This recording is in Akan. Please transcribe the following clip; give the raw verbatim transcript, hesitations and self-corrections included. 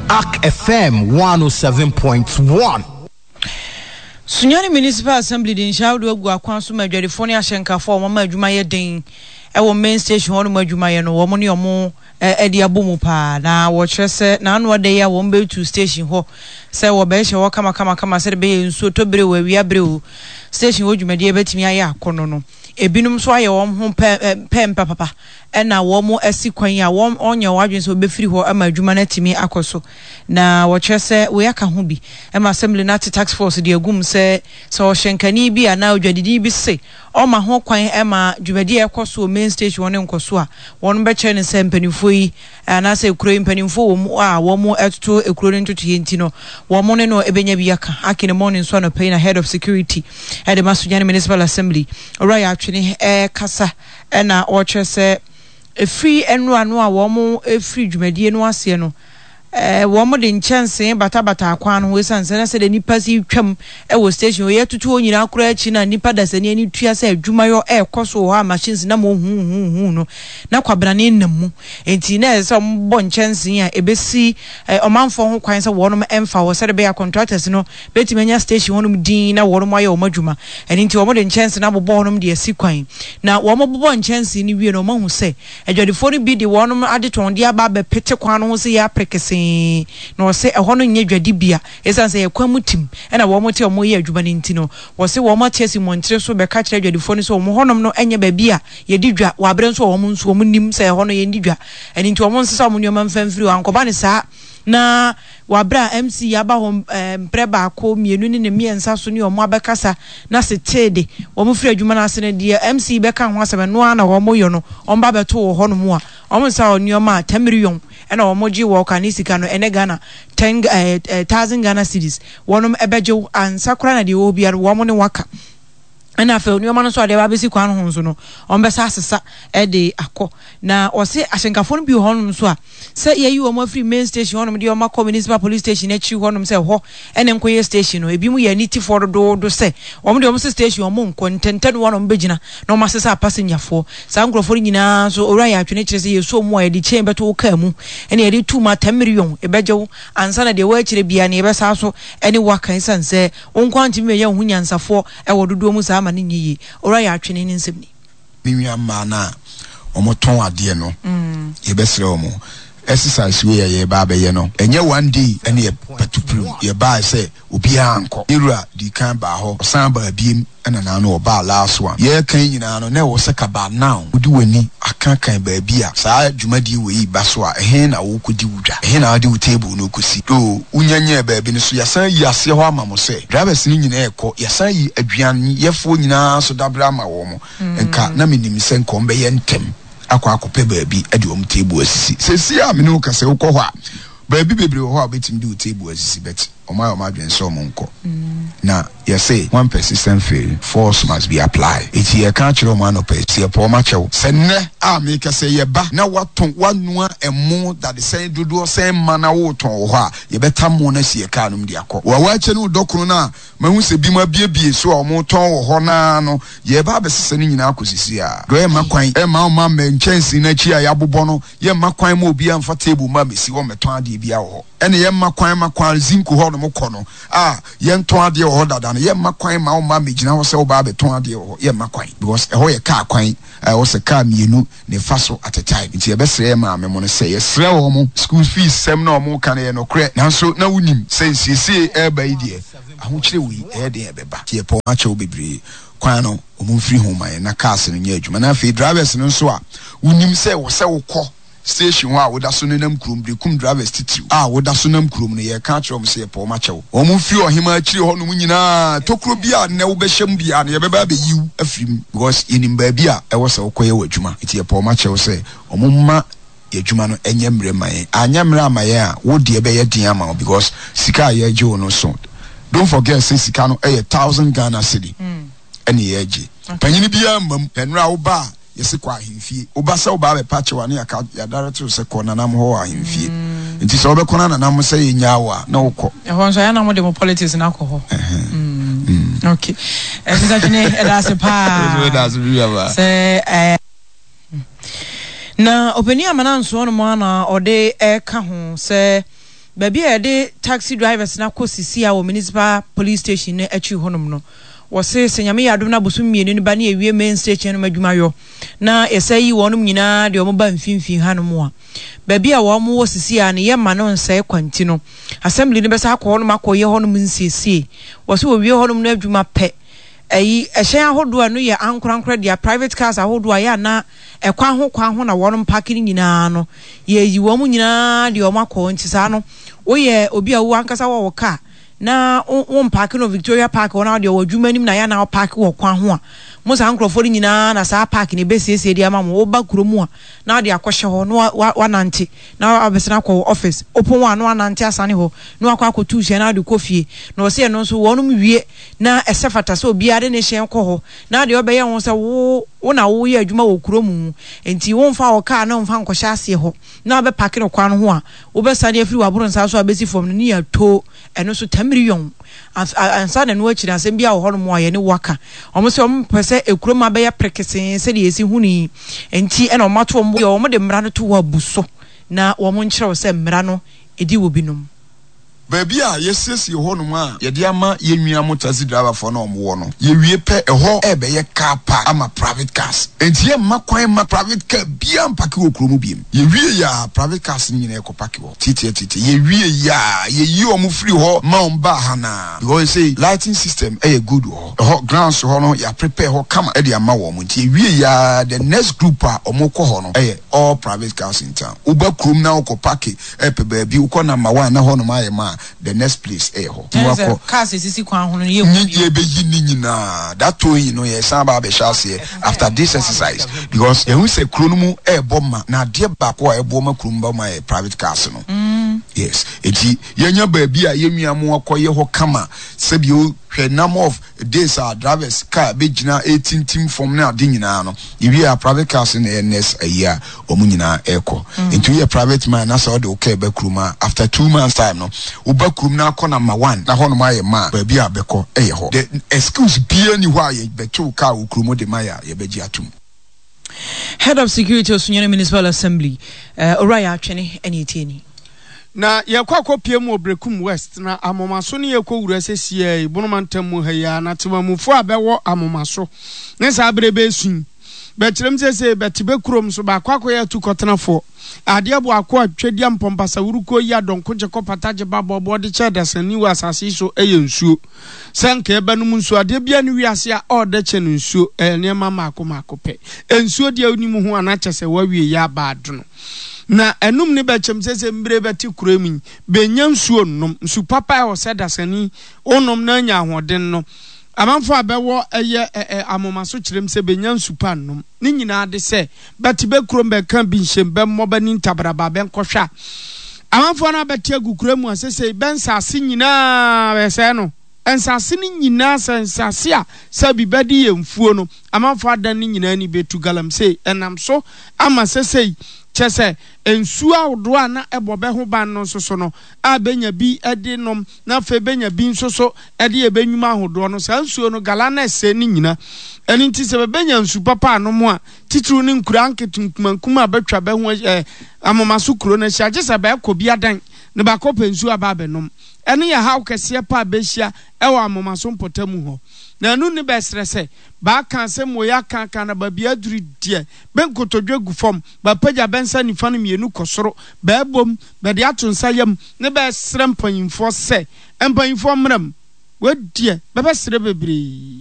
A C K F M one oh seven point one. Sunyani Municipal Assembly din shawdu agu akwan so madwadefo ne ahyenkafo mama adwuma ye den e wo main station hono madwuma ye no wo mo ne omo e de abomu pa na wo kyerese na anu ode ya wo mbe to station ho se wo be hye wo kama kama kama se be nsuo to bere wa wi abre o station wo dwumade e betimi aye akono no ebinum so aye wo ho pem papa ena wo mo asi kwan ya wo onye wadwen so be firi ho ama adwuma na timi akoso na wo kyerese we aka ho bi e ma assembly na tax force de agum se so hyenkani bi ana odwadidi bi se o ma ho kwan e ma dwumade e koso main station won nkoso a won be kye ne se mpanimfo yi ana se ekuro mpanimfo wo mu a wo mo eto ekuro ntoto yenti no wo mo ne no ebenya bi aka akine morning so no pay na head of security at the Masujani Municipal Assembly oraya atwene e kasa e na o kyerese e free enro anu a wo mo e free dwumade no ase no eh wo mo de nchanse bata bata akwan ho esanse na se de nipa si twam e wo station o yetutu onyina akura achi na nipa da sane ani tua se adwuma yo e koso ho a machines na mo hu hu hu no na kwabrane nnam enti na se mbo nchanse a ebesi omanfo ho kwan se wo no emfa wo se de be ya contractors no betimanya station ho no din na wo no aye o madwuma eni enti wo mo de nchanse na bobo no de asi kwan na wo mo bobo nchanse ni wie no mahu se adwadefo no bi de wo no ade ton de aba be pete kwan no se ya prekese no se e hono nye dwadi bia esanse ye kwamu tim ena wo mo te o mo ye adwuma ne ntino wo se wo mo te si montre so be ka kire dwadifo ne so wo mo honom no enye ba bia ye di dwa wa bre so wo mo nso wo mo nim se hono ye di dwa eni nti wo mo nsesa mo nyoma mfamfiri ankoba ne saa na wabra M C yaba ho mpreba akọ mienu ne miensa so ne omo abekasa na se tede wo mo firi adwuma na ase ne de M C beka ho asebe no ana wo mo yo no omba beto wo ho no mu a omo sa onioma ten million ena wo mo gi wo kanisika no ene Ghana ten thousand Ghana cedis wonom ebeje ansakura na de obi ar wo mo ne waka ena fe onioma no so ade ba besi kwan ho so no ombesa asesa e de akọ na o se ahyenkafo no bi ho no so a se ye yi wo mo free main station honom de o ma municipal police station e chi honom se ho ene nkoye station no ebi mu ye niti for do do se o mo de o mo station o mo nkontente no wonom begina na o ma sesa passenger fo sa nkrofo nyina so ora ya atwene kire se ye so mo ye de chain beto ka mu ene ye de two ma ten million e bejewo ansa na de wa kire bia na ye besa so ene wa kan sanse onkwanti me ye hu nyansafo e wododo mu sa ni nyi ora ya atwene ni nsem ni minwa ma na omoton ade no mm ye besre omo exercise we ye ba be ye no enye one day ene ye patupru ye ba se obi anko irua di kan ba ho san ba biem ena na no ba last one ye kan nyina no na wo se ka ba now udi wani aka kan ba bia saa dwumadi we yi ba so a ehe na wo kodi wudwa ehe na ade table no kosi o unyanya ba bi no so yasan yi ase ho ama mo se drivers ni nyina ekọ yasan yi aduan yefo nyina so dabra ma wo mo enka na menim se nkom be ye ntem akwa akope ba bi ade om table asisi sesi a me no ka se wo kọ ho a ba bi bebre ho a betim di table asisi bet oma oma dwen so mo nko na you say one persistent fail force must be applied it here can't chiro man op see po ma chew se ne a me ka say ye ba na waton wanua emo that the same dodo same man na wo ton ho a ye beta mo na sie ka no de akọ wa wa che no dokoro na mahu se bi ma biebie so o mo ton ho na no ye ba be sese ni nyina akosisi a do e makwan e ma o ma menchensi na chi a ya bobọ no ye makwan ma obi amfa table ma mesi wo meton ade bia ho ene ye makwan makwan zinko ho no mo kono ah ye nton ade ho dada no ye makwan ma o ma megina ho se wo ba beton ade ho ye makwan because e ho ye ka kwan e wo se ka mienu ne faso at a time nti ye besre ma me mo no se ye sre wo mo school fees sem na o mo kan ye no kre nanso na wunim sense sie e ba idie ahokyere wi e de e beba ye po ma che wo bebre kwan no o mo free home man na cars no nya adwuma na fe drivers no so a wunim se wo se wo kọ station wa wo da so nenam krom de kum drivers titiu ah wo da so nam krom no ye ka kire mo se po ma chewo o mu fi ohima akire ho no mu nyina tokro bia ne wo be hyem bia ne ye be ba be yiw afrim because yenim ba bia e wo se wo koye wadwuma iti ye po ma chewo se o mu ma ye dwuma no enye mre man anya mre amaye a wo de be ye din ama because sika ye je wo no so don't forget say sika no e one thousand Ghana cedi mm ene ye je panyini bia mam enra wo ba yesi kwa ahimfie obasa oba be pache wane ya ya director se kona nam ho ahimfie nti so obekona na nam se yenyawa na ukọ e ho so ya na mo de politics na akọ ho mm okay e bisa jine e da se pa e da se bia ba se eh na opinion amana nso no mo na ode e ka ho se baby e de taxi drivers na ko sisi a wo municipal police station ne achi honom no wo se senyame yadom na bosum mienu ne ba ne ewie main station no madwumayo na esayi wonum nyina de omo ba mfimfin hanom a baby a wo mo wo sisi a ne ye ma no nsae kwanti no assembly ne besa akọ honom akọ ye honom nsiesie wo se wo wie honom na adwuma pe ayi ehyen ahodo anu ye ankorankora dia private cars ahodo a ya na ekwa ho kwa ho na wonum parking nyina no ye yi wo mu nyina de omo akọ ntisa no wo ye obi a wo ankasa wo car na won park no Victoria Park wona de wadwuma nim na ya na park wo kwa ho a mo sa nkrofo nyina na sa park ne besiesie de ama mo wo ba kuromu a na de akohye ho no wa nante na abesena ko office open one no nante asane ho no akwa akotu hye na de kofie na o se no so wonum wie na esefata so obi ade ne hye ko ho na de obeye ho se wo wo na wo ye adwuma wo kuromu enti wo mfa wo car na mfa nkohye ase ho na be park no kwa no ho a wo be sane afiri waburo nsa so abesi fom no ni ya to eno so ten million ansa na no akira asem bia wo ho no mo aye ne waka omo se omo pese ekuroma be ya prekese se de esi huni enti ena omato omo ye omo de mra no to wa buso na omo nkyerɛ se mra no edi wo binom baby a yesesi ho no ma ye de ama ye nwia mo taxi driver for no omo wo no ye wie pe eho e be ye car park ama private cars enti ye ma kwan ma private car bia mpake wo kromo biem ye wie ya private cars ni na ekopake wo titi titi ye wie ya ye yi omo free ho ma on ba hana because you say lighting system e good ho ho grounds ho no ya prepare ho kama e de ama wo mo enti ye wie ya the next group a omo ko ho no e all private cars in town uba krom na okopake e pe ba bi uko number one na ho no ma ye ma the next place eh ho wako cars sisi kwa hono ye ye be yini nyina that to you know ye san ba be shase after this exercise because ye hu se kro no mu e bomma na de ba ko e bomma kro mu ba ma private cars no mm. Yes eti ye nya ba bi a ye nua mo akoye ho kama se bi o hwe number of days our drivers car be gina eighteen team from na de nyina no ye wi a private cars in the next a year omu nyina eko into ye private man na so de okay ba kruma after two months time no uba krum na akọ number one na ho no ma ye ma ba bi abekọ eye ho the excuse bia ni ho aye betu ka ukrumo de maya ye beji atum. Head of Security of Sunyani Municipal Assembly uh, Oraya Atwene eni etieni na yakwa kopie mu Obrekum West na amomaso ne yakwa wura sesie ibonomantam mu haya na temamufo abewo amomaso ne sa brebe sun betrem sese betibe kurom so ba kwakọ ya tu kotenafo ade bo akọ atwedia mpompasa wuruko ya donko je kopataje babo bo de che dasani wa asase so eye nsuo sanka ebanum nsuo ade bia ne wiase a ode che nsuo ene mama akomako pe nsuo de onimu ho anache se wawie ya baadono na enum ne bechem sese mbre beti kuremi benya nsuo nnom nsu papa e ho se dasani onom na nya ahoden no amanfo abewo eye amomaso kirem se benya nsupa nnom ni nyina de se betibe krom be kan bi nhyem be mmoba ni ntabraba be nkwohwa amanfo na beti agukuremu asese ben sase nyina be se no ensase ni nyina sensase a sabi bedi yemfuo no amanfo adan ni nyina ni betu galam se enam so ama sese chese ensu awdo ana ebobe ho ban no so so no abenya bi ede nom na fe benya bi nso so ede e benwuma ahodo no sa nsuo no gala na ese ni nyina eni nti se benya nsu papa no mo a titru ni nkura anketunkumankuma abetwa be ho eh, amomaso kuro na hia chese ba ekobi adan ne ba kope nsu aba benom ene ya haw kese pa behia ewa amomaso mpotamu ho na anu ne besrese ba kan se moya kan kan na ba bia duri die ben kotodwe gu fom ba paja bensa ni fa no mienu kosoro ba bom ba de atonsa yam ne besrem panyimfo se empanyimfo mram wadie ba besre bebre